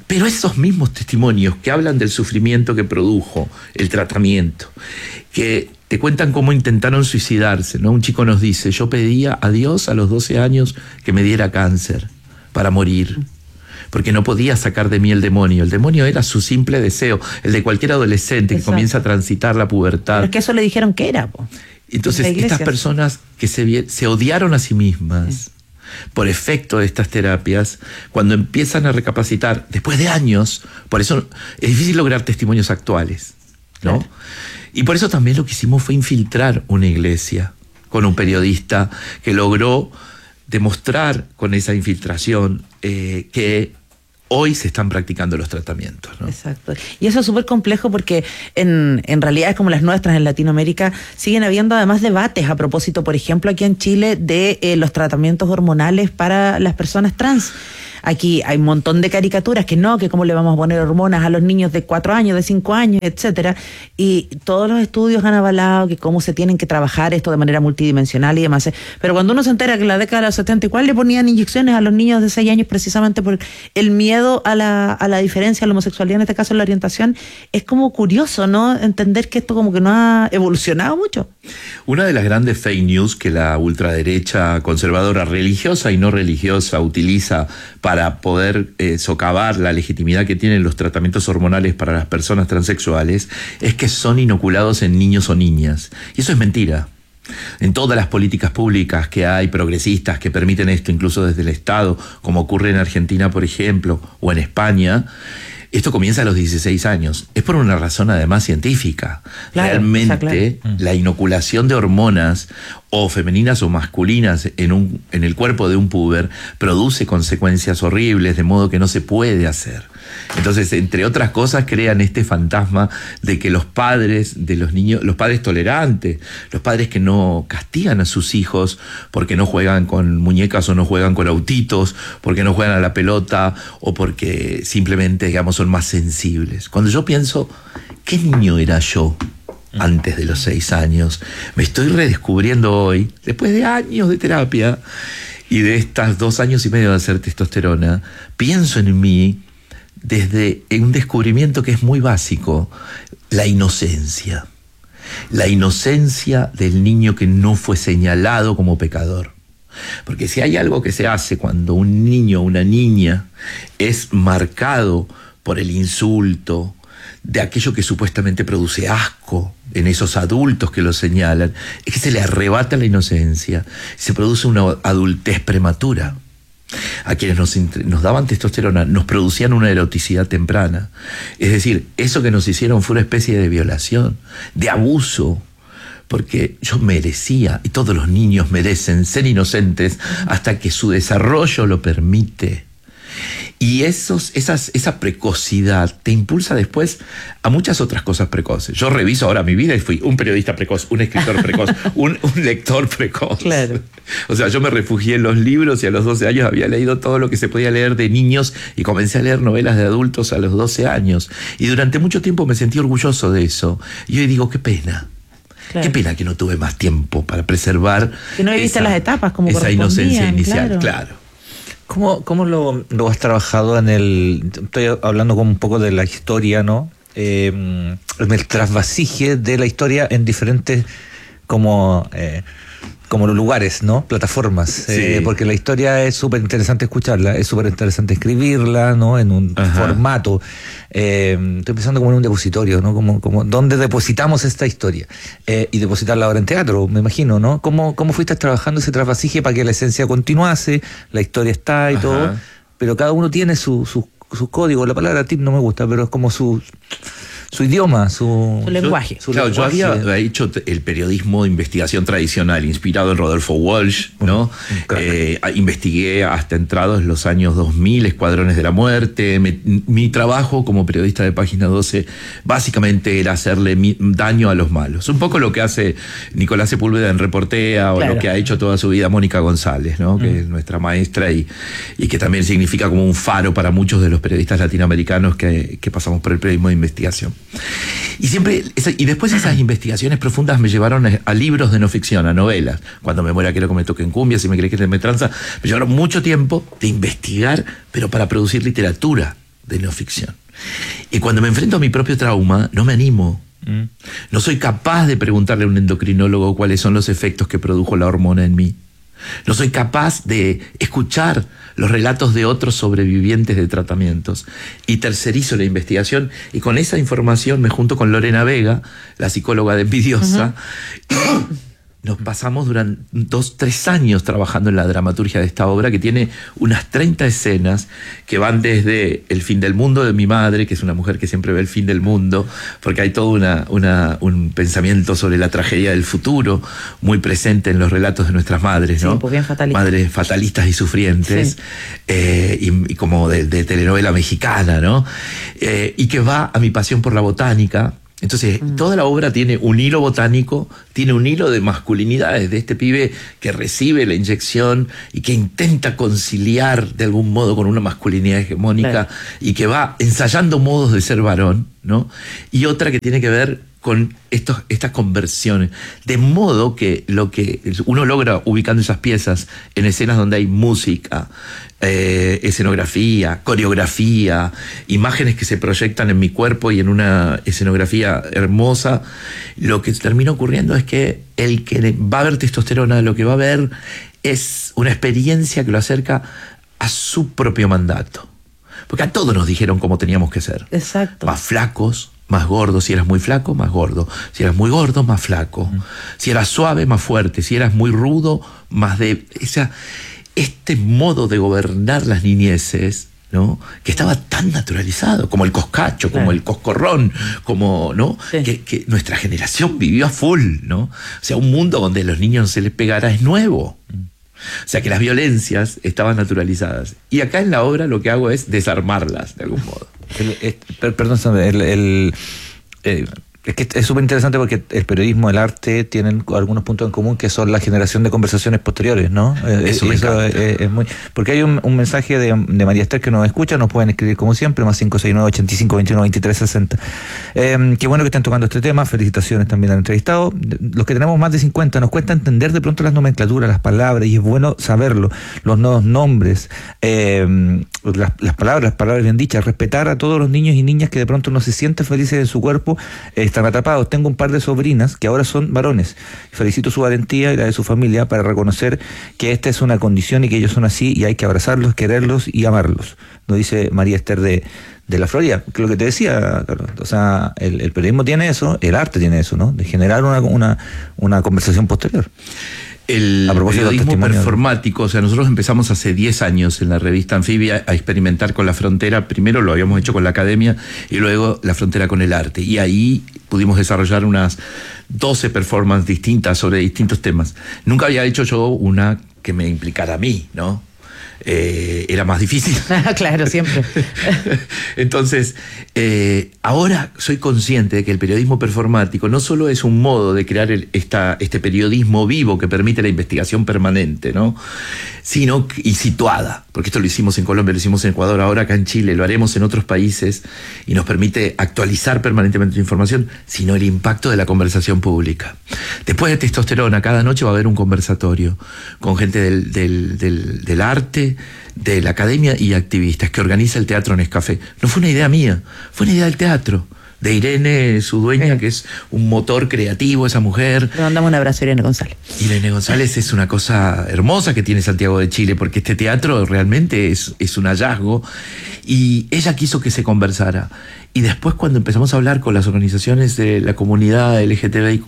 Speaker 3: Pero esos mismos testimonios que hablan del sufrimiento que produjo el tratamiento, que te cuentan cómo intentaron suicidarse, ¿no? Un chico nos dice, yo pedía a Dios a los 12 años que me diera cáncer para morir, porque no podía sacar de mí el demonio. El demonio era su simple deseo, el de cualquier adolescente que comienza a transitar la pubertad.
Speaker 11: Pero es que eso le dijeron que era, po.
Speaker 3: Entonces, estas personas que se odiaron a sí mismas por efecto de estas terapias, cuando empiezan a recapacitar, después de años, por eso es difícil lograr testimonios actuales, ¿no? Claro. Y por eso también lo que hicimos fue infiltrar una iglesia con un periodista que logró demostrar con esa infiltración que hoy se están practicando los tratamientos, ¿no?
Speaker 11: Exacto. Y eso es súper complejo porque en realidades como las nuestras en Latinoamérica siguen habiendo además debates a propósito, por ejemplo, aquí en Chile de los tratamientos hormonales para las personas trans. Aquí hay un montón de caricaturas que no, que cómo le vamos a poner hormonas a los niños de 4 años, de 5 años, etcétera. Y todos los estudios han avalado que cómo se tienen que trabajar esto de manera multidimensional y demás. Pero cuando uno se entera que en la década de los 70 igual le ponían inyecciones a los niños de 6 años precisamente por el miedo a la diferencia, a la homosexualidad, en este caso en la orientación, es como curioso, ¿no? Entender que esto como que no ha evolucionado mucho.
Speaker 3: Una de las grandes fake news que la ultraderecha conservadora, religiosa y no religiosa, utiliza para poder socavar la legitimidad que tienen los tratamientos hormonales para las personas transexuales es que son inoculados en niños o niñas. Y eso es mentira. En todas las políticas públicas que hay progresistas que permiten esto, incluso desde el Estado, como ocurre en Argentina, por ejemplo, o en España, esto comienza a los 16 años. Es por una razón además científica. Claro, realmente la inoculación de hormonas, o femeninas o masculinas, en el cuerpo de un puber, produce consecuencias horribles, de modo que no se puede hacer. Entonces, entre otras cosas, crean este fantasma de que los padres de los niños, los padres tolerantes, los padres que no castigan a sus hijos porque no juegan con muñecas o no juegan con autitos, porque no juegan a la pelota o porque simplemente, digamos, son más sensibles. Cuando yo pienso, ¿qué niño era yo antes de los 6 años? Me estoy redescubriendo hoy, después de años de terapia y de estas 2 años y medio de hacer testosterona. Pienso en mí desde un descubrimiento que es muy básico, la inocencia. La inocencia del niño que no fue señalado como pecador. Porque si hay algo que se hace cuando un niño o una niña es marcado por el insulto, de aquello que supuestamente produce asco en esos adultos que lo señalan, es que se le arrebata la inocencia, se produce una adultez prematura. A quienes nos daban testosterona nos producían una eroticidad temprana. Es decir, eso que nos hicieron fue una especie de violación, de abuso, porque yo merecía, y todos los niños merecen ser inocentes hasta que su desarrollo lo permite. Y esa precocidad te impulsa después a muchas otras cosas precoces. Yo reviso ahora mi vida y fui un periodista precoz, un escritor precoz, un lector precoz.
Speaker 11: Claro.
Speaker 3: O sea, yo me refugié en los libros y a los 12 años había leído todo lo que se podía leer de niños y comencé a leer novelas de adultos a los 12 años. Y durante mucho tiempo me sentí orgulloso de eso. Y hoy digo, qué pena. Claro. Qué pena que no tuve más tiempo para preservar.
Speaker 11: Que no viviste las etapas como
Speaker 3: esa inocencia inicial, claro.
Speaker 12: ¿Cómo lo has trabajado estoy hablando como un poco de la historia, ¿no? En el trasvasije de la historia en diferentes como los lugares, ¿no? Plataformas.
Speaker 3: Sí.
Speaker 12: Porque la historia es súper interesante escucharla, es súper interesante escribirla, ¿no? En un formato. Estoy pensando como en un depositorio, ¿no? Como ¿dónde depositamos esta historia? Y depositarla ahora en teatro, me imagino, ¿no? ¿Cómo fuiste trabajando ese trasvasije para que la esencia continuase? La historia está y todo, pero cada uno tiene su código. La palabra tip no me gusta, pero es como su idioma, su
Speaker 11: lenguaje.
Speaker 3: Yo había hecho el periodismo de investigación tradicional, inspirado en Rodolfo Walsh, ¿no? Investigué hasta entrados los años 2000, Escuadrones de la Muerte. Mi trabajo como periodista de Página 12 básicamente era hacerle daño a los malos. Un poco lo que hace Nicolás Sepúlveda en Reportea, o lo que ha hecho toda su vida Mónica González, ¿no? Que es nuestra maestra y que también significa como un faro para muchos de los periodistas latinoamericanos que pasamos por el periodismo de investigación. Y después esas investigaciones profundas me llevaron a libros de no ficción, a novelas. Cuando me muera quiero que me toquen cumbia, si me crees que me tranza. Me llevaron mucho tiempo de investigar, pero para producir literatura. de no ficción. Y cuando me enfrento a mi propio trauma, no me animo. No soy capaz de preguntarle a un endocrinólogo cuáles son los efectos que produjo la hormona en mí. No soy capaz de escuchar los relatos de otros sobrevivientes de tratamientos. Y tercerizo la investigación, y con esa información me junto con Lorena Vega, la psicóloga de Envidiosa, nos pasamos durante 2-3 años trabajando en la dramaturgia de esta obra, que tiene unas 30 escenas que van desde el fin del mundo de mi madre, que es una mujer que siempre ve el fin del mundo, porque hay todo un pensamiento sobre la tragedia del futuro muy presente en los relatos de nuestras madres, ¿no?
Speaker 11: Sí, pues bien fatalistas.
Speaker 3: Madres fatalistas y sufrientes, y como de telenovela mexicana, ¿no? Y que va a mi pasión por la botánica. Entonces, toda la obra tiene un hilo botánico, tiene un hilo de masculinidades, de este pibe que recibe la inyección y que intenta conciliar de algún modo con una masculinidad hegemónica, y que va ensayando modos de ser varón, ¿no? Y otra que tiene que ver con estas conversiones, de modo que lo que uno logra ubicando esas piezas en escenas donde hay música, escenografía, coreografía, imágenes que se proyectan en mi cuerpo y en una escenografía hermosa, lo que termina ocurriendo es que el que va a ver testosterona, lo que va a ver es una experiencia que lo acerca a su propio mandato. Porque a todos nos dijeron cómo teníamos que ser.
Speaker 11: Exacto.
Speaker 3: Más flacos, más gordos. Si eras muy flaco, más gordo. Si eras muy gordo, más flaco. Si eras suave, más fuerte. Si eras muy rudo, más débil. O sea, este modo de gobernar las niñeces, ¿no? Que estaba tan naturalizado, como el coscacho, como el coscorrón, como, ¿no? Que nuestra generación vivió a full, ¿no? O sea, un mundo donde a los niños no se les pegara es nuevo. O sea, que las violencias estaban naturalizadas. Y acá en la obra lo que hago es desarmarlas, de algún modo.
Speaker 12: Perdón, Sandra, es que es súper interesante porque el periodismo, el arte tienen algunos puntos en común que son la generación de conversaciones posteriores, ¿no?
Speaker 3: Eso
Speaker 12: es muy... Porque hay un mensaje de María Esther que nos escucha, nos pueden escribir como siempre, más 569-85-21-23-60. Qué bueno que estén tocando este tema, felicitaciones también al entrevistado. Los que tenemos más de 50 nos cuesta entender de pronto las nomenclaturas, las palabras, y es bueno saberlo, los nuevos nombres, las palabras bien dichas, respetar a todos los niños y niñas que de pronto no se sienten felices en su cuerpo, están atrapados. Tengo un par de sobrinas que ahora son varones. Felicito su valentía y la de su familia para reconocer que esta es una condición y que ellos son así y hay que abrazarlos, quererlos y amarlos. Nos dice María Esther de la Florida, que lo que te decía, Carlos, o sea, el periodismo tiene eso, el arte tiene eso, ¿no? De generar una conversación posterior.
Speaker 3: El periodismo performático, o sea, nosotros empezamos hace 10 años en la revista Anfibia a experimentar con la frontera. Primero lo habíamos hecho con la academia y luego la frontera con el arte. Y ahí pudimos desarrollar unas 12 performances distintas sobre distintos temas. Nunca había hecho yo una que me implicara a mí, ¿no? Era más difícil.
Speaker 11: Claro, siempre.
Speaker 3: Entonces, ahora soy consciente de que el periodismo performático no solo es un modo de crear este periodismo vivo que permite la investigación permanente, ¿no? Sino y situada, porque esto lo hicimos en Colombia, lo hicimos en Ecuador, ahora acá en Chile, lo haremos en otros países y nos permite actualizar permanentemente la información, sino el impacto de la conversación pública. Después de Testosterona, cada noche va a haber un conversatorio con gente del arte, de la academia y activistas que organiza el Teatro Nescafé. No fue una idea mía, fue una idea del teatro, de Irene, su dueña, que es un motor creativo, esa mujer.
Speaker 11: Le mandamos un abrazo a Irene González.
Speaker 3: Irene González es una cosa hermosa que tiene Santiago de Chile, porque este teatro realmente es un hallazgo, y ella quiso que se conversara. Y después, cuando empezamos a hablar con las organizaciones de la comunidad LGTBIQ+,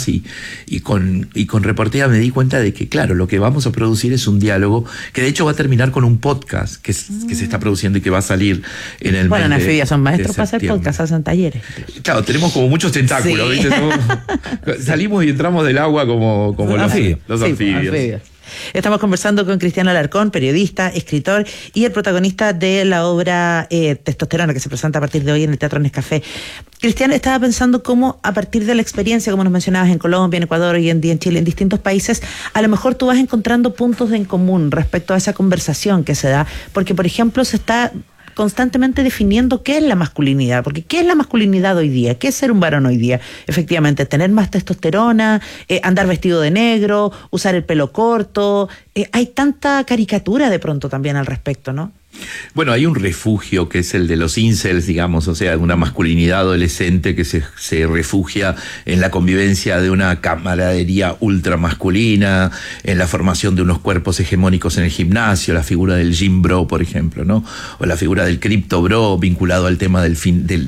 Speaker 3: y con Reportea, me di cuenta de que, claro, lo que vamos a producir es un diálogo que de hecho va a terminar con un podcast que se está produciendo y que va a salir en el mes de septiembre.
Speaker 11: Bueno, en Anfibia son maestros para hacer podcast, hacen talleres.
Speaker 3: Claro, tenemos como muchos tentáculos, ¿viste? Salimos y entramos del agua como los anfibios.
Speaker 11: Estamos conversando con Cristian Alarcón, periodista, escritor y el protagonista de la obra Testosterona, que se presenta a partir de hoy en el Teatro Nescafé. Cristian, estaba pensando cómo, a partir de la experiencia, como nos mencionabas, en Colombia, en Ecuador, hoy en día en Chile, en distintos países, a lo mejor tú vas encontrando puntos en común respecto a esa conversación que se da, porque, por ejemplo, se está constantemente definiendo qué es la masculinidad, porque ¿qué es la masculinidad hoy día? ¿Qué es ser un varón hoy día? Efectivamente, tener más testosterona, andar vestido de negro, usar el pelo corto, hay tanta caricatura de pronto también al respecto, ¿no?
Speaker 3: Bueno, hay un refugio que es el de los incels, digamos, o sea, una masculinidad adolescente que se refugia en la convivencia de una camaradería ultra masculina, en la formación de unos cuerpos hegemónicos en el gimnasio, la figura del gym bro, por ejemplo, ¿no? O la figura del crypto bro, vinculado al tema del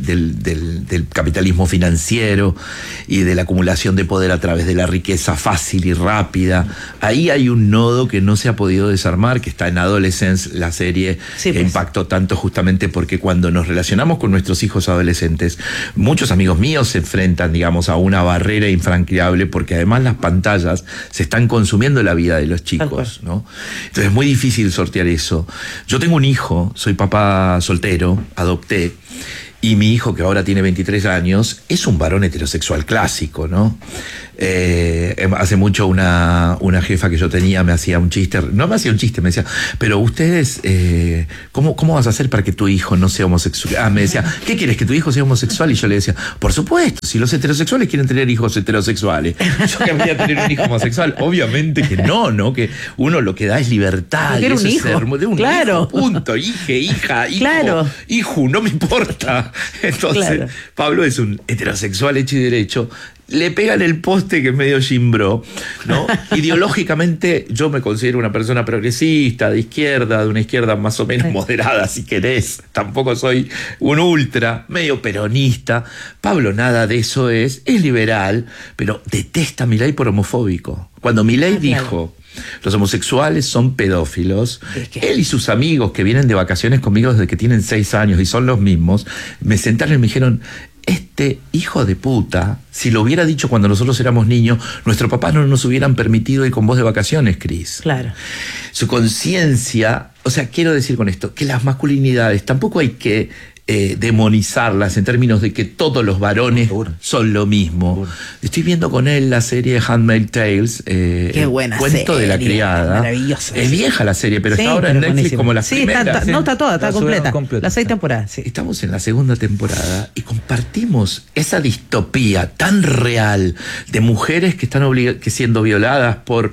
Speaker 3: capitalismo financiero y de la acumulación de poder a través de la riqueza fácil y rápida. Ahí hay un nodo que no se ha podido desarmar, que está en Adolescence, la serie que impactó tanto justamente porque cuando nos relacionamos con nuestros hijos adolescentes, muchos amigos míos se enfrentan, digamos, a una barrera infranqueable porque además las pantallas se están consumiendo la vida de los chicos, ¿no? Entonces es muy difícil sortear eso. Yo tengo un hijo, soy papá soltero, adopté, y mi hijo, que ahora tiene 23 años, es un varón heterosexual clásico, ¿no? Hace mucho una jefa que yo tenía me hacía un chiste, no me hacía un chiste, me decía, pero ustedes, ¿cómo vas a hacer para que tu hijo no sea homosexual? Me decía, ¿qué quieres, que tu hijo sea homosexual? Y yo le decía, por supuesto, si los heterosexuales quieren tener hijos heterosexuales, yo querría tener un hijo homosexual. Obviamente que no, que uno lo que da es libertad.
Speaker 11: Quiero un hijo.
Speaker 3: De un hijo, punto, hija, hijo, hijo, no me importa. Entonces, Pablo es un heterosexual hecho y derecho. Le pegan el poste que es medio gimbro, ¿no? Ideológicamente yo me considero una persona progresista, de izquierda, de una izquierda más o menos moderada, si querés. Tampoco soy un ultra, medio peronista. Pablo nada de eso es liberal, pero detesta a Milei por homofóbico. Cuando Milei dijo, los homosexuales son pedófilos, él y sus amigos que vienen de vacaciones conmigo desde que tienen 6 años y son los mismos, me sentaron y me dijeron, este hijo de puta, si lo hubiera dicho cuando nosotros éramos niños, nuestros papás no nos hubieran permitido ir con vos de vacaciones, Cris.
Speaker 11: Claro.
Speaker 3: Su conciencia, o sea, quiero decir con esto, que las masculinidades tampoco hay que demonizarlas en términos de que todos los varones son lo mismo. Estoy viendo con él la serie Handmaid's Tales,
Speaker 11: Qué buena
Speaker 3: Cuento
Speaker 11: serie,
Speaker 3: de la criada.
Speaker 11: Maravillosa.
Speaker 3: Es vieja la serie, pero está ahora en Netflix como las primeras.
Speaker 11: Está toda, está completa. Las 6 temporadas. Sí.
Speaker 3: Estamos en la segunda temporada y compartimos esa distopía tan real de mujeres que están siendo violadas por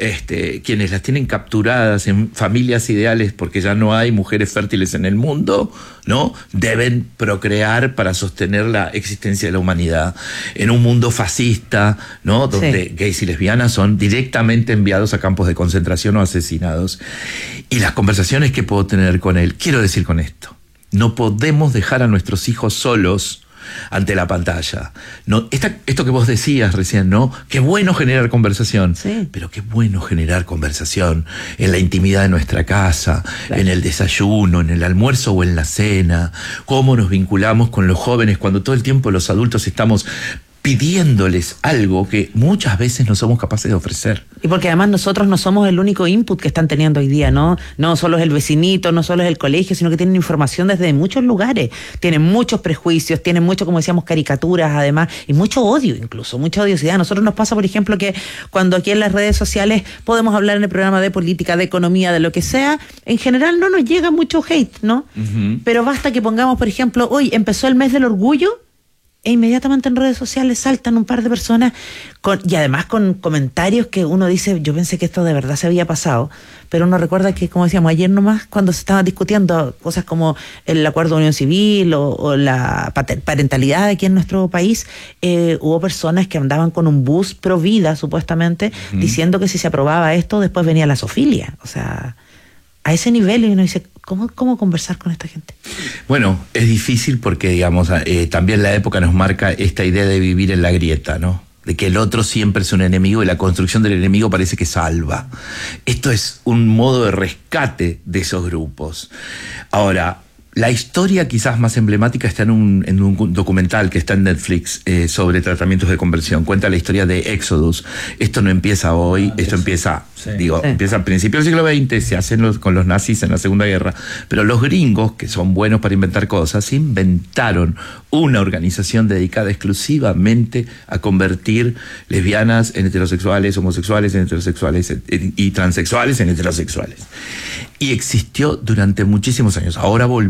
Speaker 3: quienes las tienen capturadas en familias ideales porque ya no hay mujeres fértiles en el mundo, ¿no? Deben procrear para sostener la existencia de la humanidad en un mundo fascista, ¿no? Donde gays y lesbianas son directamente enviados a campos de concentración o asesinados. Y las conversaciones que puedo tener con él, quiero decir con esto, no podemos dejar a nuestros hijos solos ante la pantalla. No, esto que vos decías recién, ¿no? Qué bueno generar conversación, pero qué bueno generar conversación en la intimidad de nuestra casa, en el desayuno, en el almuerzo o en la cena. Cómo nos vinculamos con los jóvenes cuando todo el tiempo los adultos estamos pidiéndoles algo que muchas veces no somos capaces de ofrecer.
Speaker 11: Y porque además nosotros no somos el único input que están teniendo hoy día, ¿no? No solo es el vecinito, no solo es el colegio, sino que tienen información desde muchos lugares. Tienen muchos prejuicios, tienen mucho, como decíamos, caricaturas además, y mucho odio incluso, mucha odiosidad. A nosotros nos pasa, por ejemplo, que cuando aquí en las redes sociales podemos hablar en el programa de política, de economía, de lo que sea, en general no nos llega mucho hate, ¿no? Pero basta que pongamos, por ejemplo, hoy empezó el mes del orgullo, e inmediatamente en redes sociales saltan un par de personas y además con comentarios que uno dice, yo pensé que esto de verdad se había pasado, pero uno recuerda que, como decíamos ayer nomás, cuando se estaban discutiendo cosas como el acuerdo de unión civil o la parentalidad aquí en nuestro país, hubo personas que andaban con un bus pro vida, supuestamente, diciendo que si se aprobaba esto, después venía la zoofilia. O sea, a ese nivel, y uno dice, ¿cómo conversar con esta gente?
Speaker 3: Bueno, es difícil porque, digamos, también la época nos marca esta idea de vivir en la grieta, ¿no? De que el otro siempre es un enemigo y la construcción del enemigo parece que salva. Esto es un modo de rescate de esos grupos. Ahora, la historia quizás más emblemática está en un documental que está en Netflix sobre tratamientos de conversión. Cuenta la historia de Exodus. Esto no empieza hoy, esto empieza, empieza a principios del siglo XX, se hacen con los nazis en la Segunda Guerra. Pero los gringos, que son buenos para inventar cosas, inventaron una organización dedicada exclusivamente a convertir lesbianas en heterosexuales, homosexuales en heterosexuales y transexuales en heterosexuales. Y existió durante muchísimos años. Ahora volvió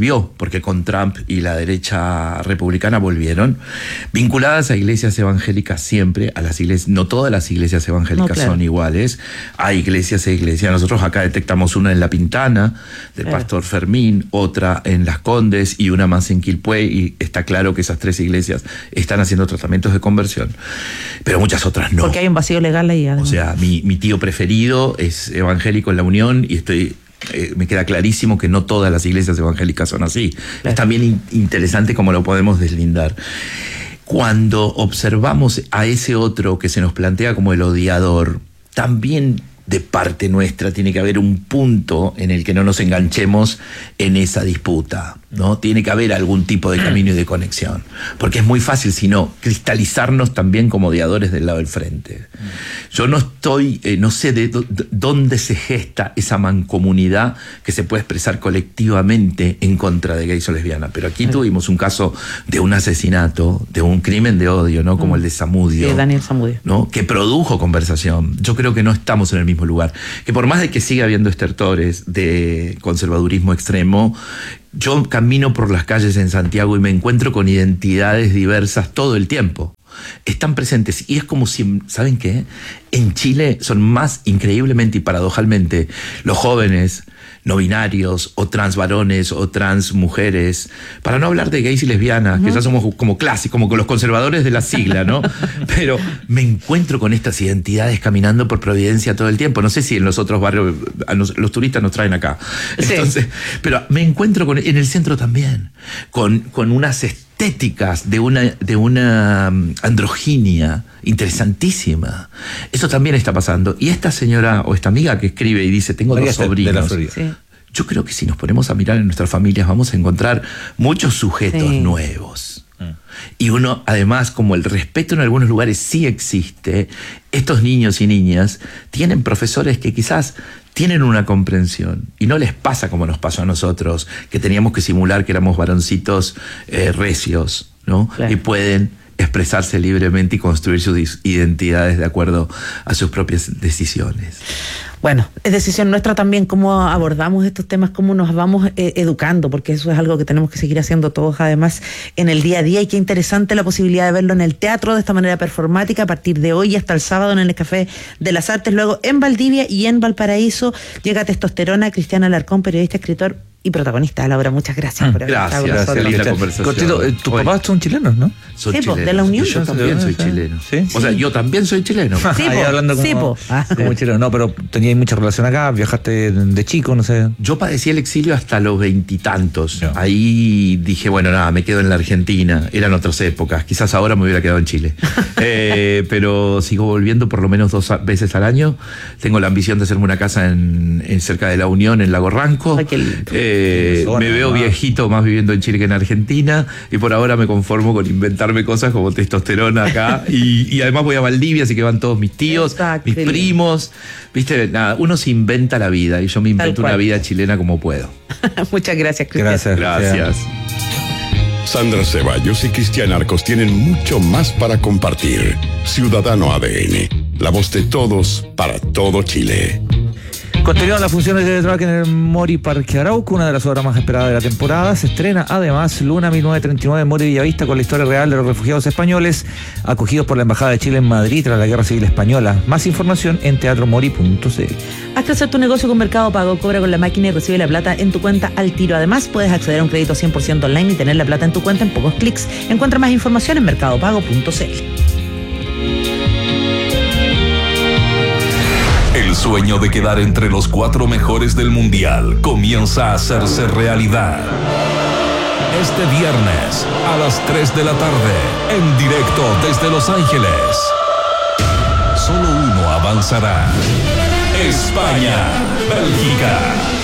Speaker 3: volvió, porque con Trump y la derecha republicana volvieron, vinculadas a iglesias evangélicas siempre, a las iglesias, no todas las iglesias evangélicas son iguales, hay iglesias e iglesias. Nosotros acá detectamos una en La Pintana, del pastor Fermín, otra en Las Condes y una más en Quilpué, y está claro que esas 3 iglesias están haciendo tratamientos de conversión, pero muchas otras no.
Speaker 11: Porque hay un vacío legal ahí, además.
Speaker 3: O sea, mi tío preferido es evangélico en la Unión y me queda clarísimo que no todas las iglesias evangélicas son así. Es también interesante cómo lo podemos deslindar. Cuando observamos a ese otro que se nos plantea como el odiador, también de parte nuestra tiene que haber un punto en el que no nos enganchemos en esa disputa, ¿no? Tiene que haber algún tipo de camino y de conexión, porque es muy fácil, si no, cristalizarnos también como odiadores del lado del frente. Yo no sé de dónde se gesta esa mancomunidad que se puede expresar colectivamente en contra de gays o lesbianas, pero aquí tuvimos un caso de un asesinato, de un crimen de odio, ¿no? Como el de Zamudio.
Speaker 11: Sí, Daniel Zamudio.
Speaker 3: ¿No? Que produjo conversación. Yo creo que no estamos en el mismo lugar, que por más de que siga habiendo estertores de conservadurismo extremo, yo camino por las calles en Santiago y me encuentro con identidades diversas todo el tiempo. Están presentes y es como si, ¿saben qué? En Chile son más increíblemente y paradojalmente los jóvenes no binarios o trans varones o trans mujeres, para no hablar de gays y lesbianas, que ya somos como clásicos, como con los conservadores de la sigla, ¿no? Pero me encuentro con estas identidades caminando por Providencia todo el tiempo. No sé si en los otros barrios los turistas nos traen acá. Entonces, pero me encuentro en el centro también, con unas estéticas de una androginia interesantísima. Eso también está pasando. Y esta señora o esta amiga que escribe y dice, tengo 2 sobrinos. Yo creo que si nos ponemos a mirar en nuestras familias vamos a encontrar muchos sujetos nuevos. Y uno, además, como el respeto en algunos lugares sí existe, estos niños y niñas tienen profesores que quizás tienen una comprensión y no les pasa como nos pasó a nosotros, que teníamos que simular que éramos varoncitos recios, ¿no? Y pueden expresarse libremente y construir sus identidades de acuerdo a sus propias decisiones.
Speaker 11: Bueno, es decisión nuestra también cómo abordamos estos temas, cómo nos vamos educando, porque eso es algo que tenemos que seguir haciendo todos, además, en el día a día. Y qué interesante la posibilidad de verlo en el teatro de esta manera performática a partir de hoy hasta el sábado en el Café de las Artes, luego en Valdivia y en Valparaíso. Llega Testosterona, Cristian Alarcón, periodista, escritor y protagonista. Laura, muchas gracias por haber estado con nosotros.
Speaker 3: Gracias, la conversación.
Speaker 12: Cortito, tus papás son chilenos, ¿no?
Speaker 3: Son
Speaker 11: sí,
Speaker 3: chilenos.
Speaker 11: De la Unión.
Speaker 3: Yo también soy chileno.
Speaker 12: ¿Sí?
Speaker 3: O sea, yo también soy chileno.
Speaker 11: Sí,
Speaker 12: ahí hablando como chileno. No, pero tenías mucha relación acá, viajaste de chico, no sé.
Speaker 3: Yo padecí el exilio hasta los 20 y tantos. Ahí dije, bueno, nada, me quedo en la Argentina. Eran otras épocas. Quizás ahora me hubiera quedado en Chile. Pero sigo volviendo por lo menos 2 veces al año. Tengo la ambición de hacerme una casa en cerca de la Unión, en Lago Ranco. Me veo viejito más viviendo en Chile que en Argentina, y por ahora me conformo con inventarme cosas como Testosterona acá, y además voy a Valdivia, así que van todos mis tíos, mis primos, viste, nada, uno se inventa la vida, y yo me invento una vida chilena como puedo.
Speaker 11: Muchas gracias, Cristian.
Speaker 3: Gracias.
Speaker 22: Sandra Ceballos y Cristian Arcos tienen mucho más para compartir. Ciudadano ADN, la voz de todos para todo Chile.
Speaker 12: Continúan las funciones de drag en el Mori Parque Arauco, una de las obras más esperadas de la temporada. Se estrena además Luna 1939 en Mori Villavista, con la historia real de los refugiados españoles acogidos por la Embajada de Chile en Madrid tras la Guerra Civil Española. Más información en teatromori.cl.
Speaker 11: Haz crecer tu negocio con Mercado Pago. Cobra con la máquina y recibe la plata en tu cuenta al tiro. Además, puedes acceder a un crédito 100% online y tener la plata en tu cuenta en pocos clics. Encuentra más información en mercadopago.cl.
Speaker 4: El sueño de quedar entre los 4 mejores del mundial comienza a hacerse realidad. Este viernes a las 3 de la tarde, en directo desde Los Ángeles. Solo uno avanzará. España, Bélgica.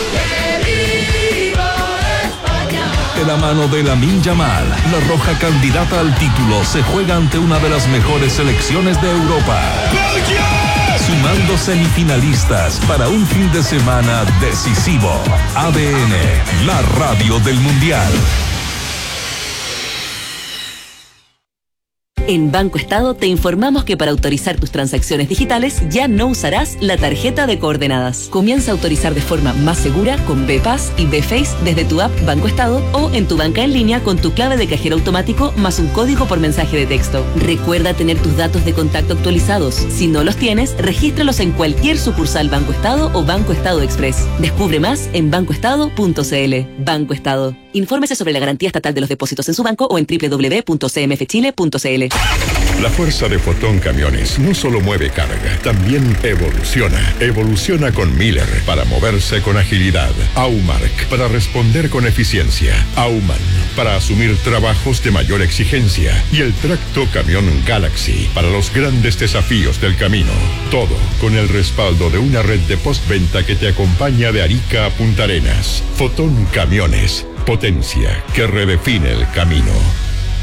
Speaker 4: De la mano de Lamine Yamal, la roja candidata al título se juega ante una de las mejores selecciones de Europa. Sumando semifinalistas para un fin de semana decisivo. ADN, la radio del Mundial.
Speaker 6: En Banco Estado te informamos que para autorizar tus transacciones digitales ya no usarás la tarjeta de coordenadas. Comienza a autorizar de forma más segura con BPass y BFace desde tu app Banco Estado o en tu banca en línea con tu clave de cajero automático más un código por mensaje de texto. Recuerda tener tus datos de contacto actualizados. Si no los tienes, regístralos en cualquier sucursal Banco Estado o Banco Estado Express. Descubre más en bancoestado.cl. Banco Estado. Infórmese sobre la garantía estatal de los depósitos en su banco o en www.cmfchile.cl.
Speaker 8: La fuerza de Fotón Camiones no solo mueve carga, también evoluciona. Evoluciona con Miller para moverse con agilidad. Aumark para responder con eficiencia. Auman para asumir trabajos de mayor exigencia. Y el tracto camión Galaxy para los grandes desafíos del camino. Todo con el respaldo de una red de postventa que te acompaña de Arica a Punta Arenas. Fotón Camiones. Potencia que redefine el camino.